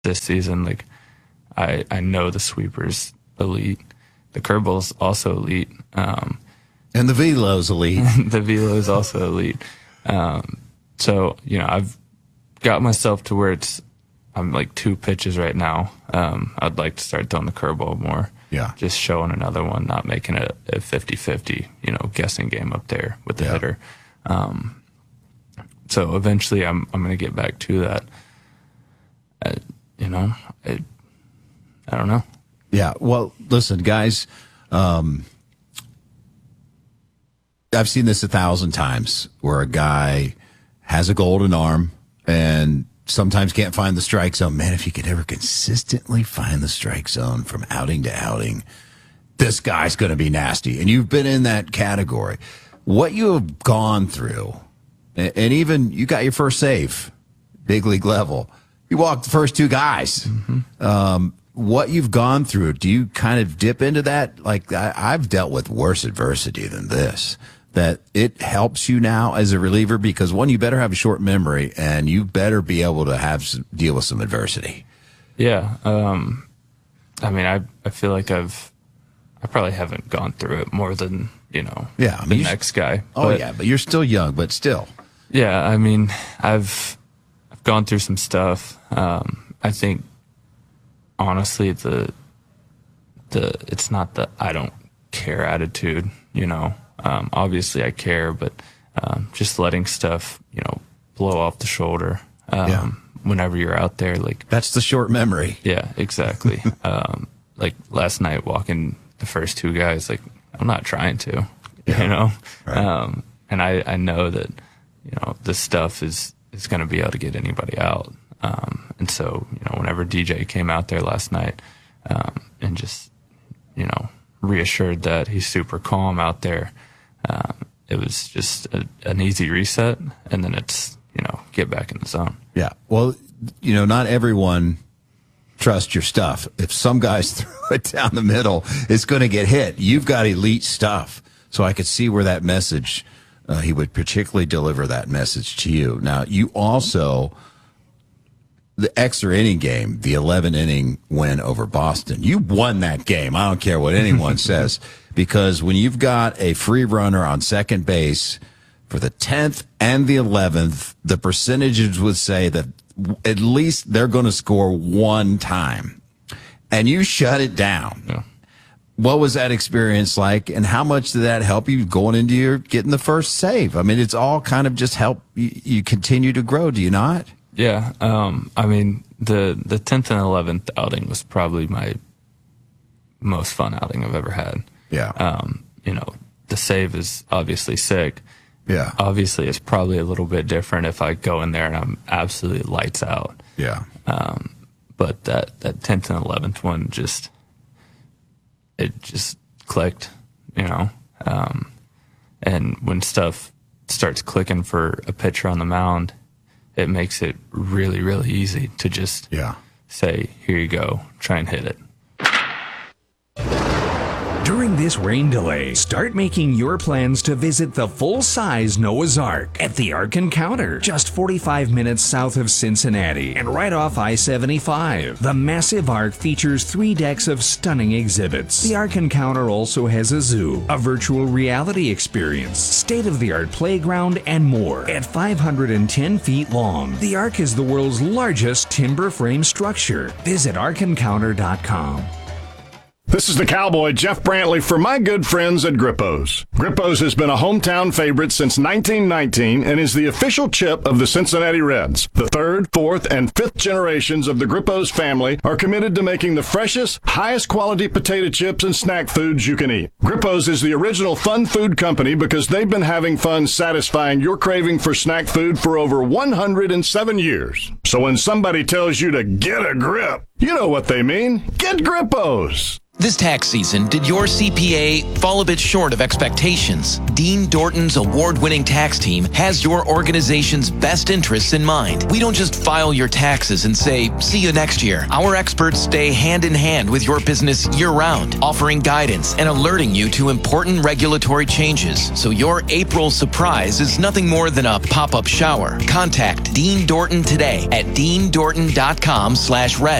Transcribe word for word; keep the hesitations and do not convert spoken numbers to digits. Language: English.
this season. Like I, I know the sweeper's elite. The curveball's also elite. Um, and the velo's elite. The velo is also elite. Um, so, you know, I've got myself to where it's, I'm like two pitches right now. Um, I'd like to start throwing the curveball more. Yeah. Just showing another one, not making it a fifty-fifty, you know, guessing game up there with the yeah. hitter. Um, so eventually I'm, I'm going to get back to that. Uh, you know, it, I don't know. Yeah. Well, listen, guys, um, I've seen this a thousand times where a guy has a golden arm and sometimes can't find the strike zone. Man, if you could ever consistently find the strike zone from outing to outing, this guy's going to be nasty. And you've been in that category. What you have gone through, and even you got your first save, big league level. You walked the first two guys. Mm-hmm. Um, what you've gone through, do you kind of dip into that? Like, I, I've dealt with worse adversity than this. That it helps you now as a reliever because, one, you better have a short memory and you better be able to have some, deal with some adversity. Yeah. Um, I mean, I I feel like I've, I probably haven't gone through it more than, you know, yeah, I mean, the next guy. Oh, but, yeah, but you're still young, but still. Yeah, I mean, I've, I've gone through some stuff. Um, I think, honestly, the, the, it's not the I don't care attitude, you know. Um, obviously I care, but, um, just letting stuff, you know, blow off the shoulder, um, yeah. whenever you're out there, like, that's the short memory. Yeah, exactly. um, like last night walking the first two guys, like, I'm not trying to, yeah. you know? Right. Um, and I, I know that, you know, this stuff is, is going to be able to get anybody out. Um, and so, you know, whenever D J came out there last night, um, and just, you know, reassured that he's super calm out there, Um, it was just a, an easy reset, and then it's, you know, get back in the zone. Yeah. Well, you know, not everyone trusts your stuff. If some guys throw it down the middle, it's going to get hit. You've got elite stuff. So I could see where that message, uh, he would particularly deliver that message to you. Now, you also, the extra inning game, the eleven inning win over Boston, you won that game. I don't care what anyone says. Because when you've got a free runner on second base for the tenth and the eleventh, the percentages would say that at least they're going to score one time. And you shut it down. Yeah. What was that experience like, and how much did that help you going into your getting the first save? I mean, it's all kind of just help you, you continue to grow, do you not? Yeah. Um, I mean, the, the tenth and eleventh outing was probably my most fun outing I've ever had. Yeah. Um, you know, the save is obviously sick. Yeah. Obviously, it's probably a little bit different if I go in there and I'm absolutely lights out. Yeah. Um, but that, that tenth and eleventh one just, it just clicked, you know. Um, and when stuff starts clicking for a pitcher on the mound, it makes it really, really easy to just yeah. say, here you go, try and hit it. During this rain delay, start making your plans to visit the full-size Noah's Ark at the Ark Encounter, just forty-five minutes south of Cincinnati and right off I seventy-five. The massive Ark features three decks of stunning exhibits. The Ark Encounter also has a zoo, a virtual reality experience, state-of-the-art playground, and more. At five hundred ten feet long, the Ark is the world's largest timber frame structure. Visit ark encounter dot com. This is the Cowboy, Jeff Brantley, for my good friends at Grippo's. Grippo's has been a hometown favorite since nineteen nineteen and is the official chip of the Cincinnati Reds. The third, fourth, and fifth generations of the Grippo's family are committed to making the freshest, highest quality potato chips and snack foods you can eat. Grippo's is the original fun food company because they've been having fun satisfying your craving for snack food for over one hundred seven years. So when somebody tells you to get a grip, you know what they mean. Get Grippo's. This tax season, did your C P A fall a bit short of expectations? Dean Dorton's award-winning tax team has your organization's best interests in mind. We don't just file your taxes and say, see you next year. Our experts stay hand in hand with your business year-round, offering guidance and alerting you to important regulatory changes. So your April surprise is nothing more than a pop-up shower. Contact Dean Dorton today at dean dorton dot com slash red.